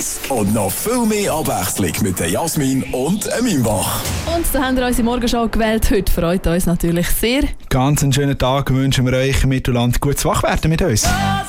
Und noch viel mehr Abwechslung mit der Jasmin und Mimbach. Und da haben wir unsere Morgenshow gewählt. Heute freut uns natürlich sehr. Ganz einen schönen Tag wünschen wir euch im Mittelland. Gutes Wachwerden mit uns.